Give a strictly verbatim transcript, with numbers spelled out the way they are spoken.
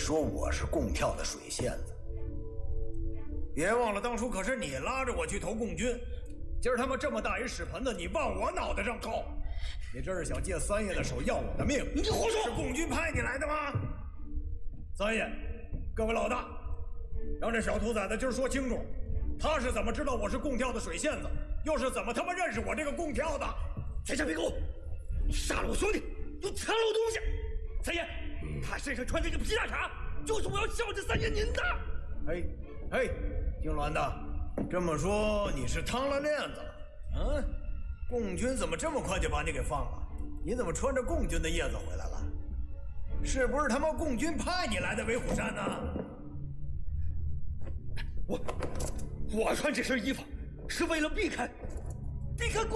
说我是共跳的水线子。别忘了，当初可是你拉着我去投共军，今儿他妈这么大一屎盆子，你往我脑袋上扣，你这是想借三爷的手要我的命？ 你胡说！ 是共军派你来的吗？三爷，各位老大，让这小兔崽子今儿说清楚，他是怎么知道我是共跳的水线子，又是怎么他妈认识我这个共跳的？ 在下别狗，你杀了我兄弟，又藏了我东西。三爷，嗯、他身上穿这个皮大氅，就是我要孝敬三爷您的。 嘿，嘿，姓栾的，这么说你是趟了链子了？嗯，共军怎么这么快就把你给放了？你怎么穿着共军的叶子回来了？是不是他妈共军派你来的为虎山呢？ 我我穿这身衣服是为了避开避开共